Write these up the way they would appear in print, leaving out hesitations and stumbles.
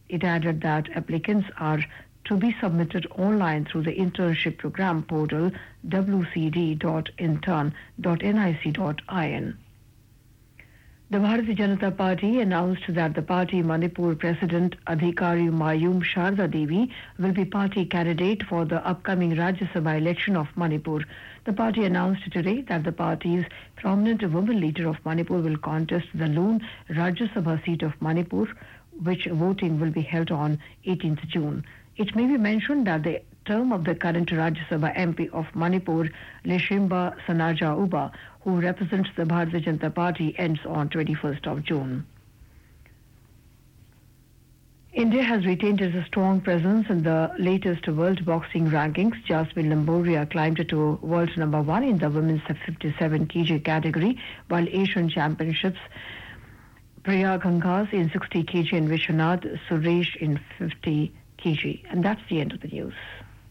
It added that applicants are to be submitted online through the internship program portal wcd.intern.nic.in. The Bharatiya Janata Party announced that the party Manipur President Adhikari Mayum Sharda Devi will be party candidate for the upcoming Rajya Sabha election of Manipur. The party announced today that the party's prominent woman leader of Manipur will contest the lone Rajya Sabha seat of Manipur, which voting will be held on 18th June. It may be mentioned that the term of the current Rajya Sabha MP of Manipur, Leshimba Sanaja Uba, who represents the Bharatiya Janata Party, ends on 21st of June. India has retained its strong presence in the latest World Boxing Rankings. Jasmine Lamboria climbed to world number 1 in the women's 57 kg category, while Asian Championships Priya Gangas in 60 kg and Vishwanath Suresh in 50 kg. And that's the end of the news.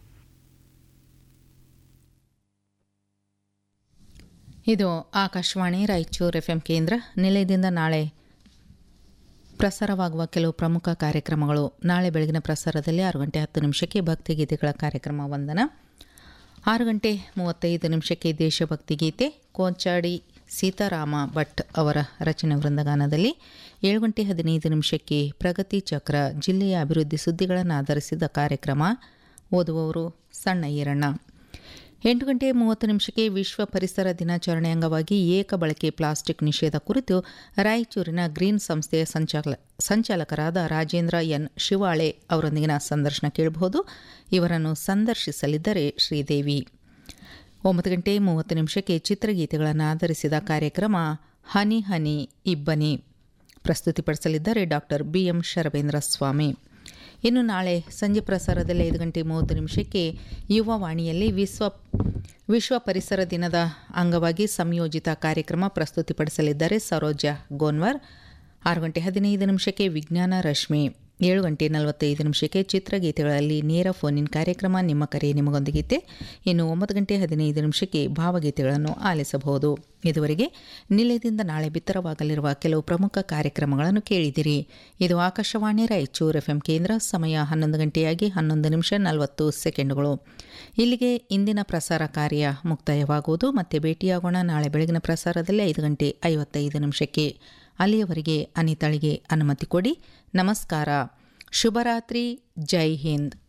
ಇದು Akashvani Raichur FM ಕೇಂದ್ರ. ನಿಲಯದಿಂದ ನಾಳೆ ಪ್ರಸಾರವಾಗುವ ಕೆಲವು ಪ್ರಮುಖ ಕಾರ್ಯಕ್ರಮಗಳು. ನಾಳೆ ಬೆಳಗಿನ ಪ್ರಸಾರದಲ್ಲಿ 6 ಗಂಟೆ 10 ನಿಮಿಷಕ್ಕೆ ಭಕ್ತಿಗೀತೆಗಳ ಕಾರ್ಯಕ್ರಮ ವಂದನ, 6 ಗಂಟೆ 35 ನಿಮಿಷಕ್ಕೆ ದೇಶಭಕ್ತಿ ಗೀತೆ ಕೊಂಚಾಡಿ ಸೀತಾರಾಮ ಭಟ್ ಅವರ ರಚನೆ ವೃಂದಗಾನದಲ್ಲಿ, 7 ಗಂಟೆ 15 ನಿಮಿಷಕ್ಕೆ ಪ್ರಗತಿ ಚಕ್ರ ಜಿಲ್ಲೆಯ ಅಭಿವೃದ್ಧಿ ಸುದ್ದಿಗಳನ್ನು ಆಧರಿಸಿದ ಕಾರ್ಯಕ್ರಮ, ಓದುವವರು ಸಣ್ಣ ಈರಣ್ಣ. 8 ಗಂಟೆ 30 ನಿಮಿಷಕ್ಕೆ ವಿಶ್ವ ಪರಿಸರ ದಿನಾಚರಣೆ ಅಂಗವಾಗಿ ಏಕ ಬಳಕೆ ಪ್ಲಾಸ್ಟಿಕ್ ನಿಷೇಧ ಕುರಿತು ರಾಯಚೂರಿನ ಗ್ರೀನ್ ಸಂಸ್ಥೆಯ ಸಂಚಾಲಕರಾದ ರಾಜೇಂದ್ರ ಎನ್ ಶಿವಾಳೆ ಅವರೊಂದಿಗಿನ ಸಂದರ್ಶನ ಕೇಳಬಹುದು. ಇವರನ್ನು ಸಂದರ್ಶಿಸಲಿದ್ದರೆ ಶ್ರೀದೇವಿ. 9 ಗಂಟೆ 30 ನಿಮಿಷಕ್ಕೆ ಚಿತ್ರಗೀತೆಗಳನ್ನು ಆಧರಿಸಿದ ಕಾರ್ಯಕ್ರಮ ಹನಿ ಹನಿ ಇಬ್ಬನಿ, ಪ್ರಸ್ತುತಿಪಡಿಸಲಿದ್ದಾರೆ ಡಾಕ್ಟರ್ BM ಶರವೇಂದ್ರ ಸ್ವಾಮಿ. ಇನ್ನು ನಾಳೆ ಸಂಜೆ ಪ್ರಸಾರದಲ್ಲಿ 5 ಗಂಟೆ 30 ನಿಮಿಷಕ್ಕೆ ಯುವವಾಣಿಯಲ್ಲಿ ವಿಶ್ವ ಪರಿಸರ ದಿನದ ಅಂಗವಾಗಿ ಸಂಯೋಜಿತ ಕಾರ್ಯಕ್ರಮ ಪ್ರಸ್ತುತಿಪಡಿಸಲಿದ್ದಾರೆ ಸರೋಜಾ ಗೋನ್ವರ್. 6 ಗಂಟೆ 15 ನಿಮಿಷಕ್ಕೆ ವಿಜ್ಞಾನ ರಶ್ಮಿ, 7 ಗಂಟೆ 45 ನಿಮಿಷಕ್ಕೆ ಚಿತ್ರಗೀತೆಗಳಲ್ಲಿ ನೇರ ಫೋನ್ ಇನ್ ಕಾರ್ಯಕ್ರಮ ನಿಮ್ಮ ಕರೆ ನಿಮಗೊಂದಿಗೀತೆ. ಇನ್ನು 9 ಗಂಟೆ 15 ನಿಮಿಷಕ್ಕೆ ಭಾವಗೀತೆಗಳನ್ನು ಆಲಿಸಬಹುದು. ಇದುವರೆಗೆ ನಿಲಯದಿಂದ ನಾಳೆ ಬಿತ್ತರವಾಗಲಿರುವ ಕೆಲವು ಪ್ರಮುಖ ಕಾರ್ಯಕ್ರಮಗಳನ್ನು ಕೇಳಿದಿರಿ. ಇದು ಆಕಾಶವಾಣಿ ರಾಯಚೂರು ಎಫ್ಎಂ ಕೇಂದ್ರ. ಸಮಯ 11 ಗಂಟೆಯಾಗಿ 11 ನಿಮಿಷ 40 ಸೆಕೆಂಡುಗಳು. ಇಲ್ಲಿಗೆ ಇಂದಿನ ಪ್ರಸಾರ ಕಾರ್ಯ ಮುಕ್ತಾಯವಾಗುವುದು. ಮತ್ತೆ ಭೇಟಿಯಾಗೋಣ ನಾಳೆ ಬೆಳಗಿನ ಪ್ರಸಾರದಲ್ಲಿ 5 ಗಂಟೆ 55 ನಿಮಿಷಕ್ಕೆ. ಅಲ್ಲಿಯವರೆಗೆ ಅನಿತಾಳಿಗೆ ಅನುಮತಿ ಕೊಡಿ. ನಮಸ್ಕಾರ, ಶುಭರಾತ್ರಿ, ಜೈ ಹಿಂದ್.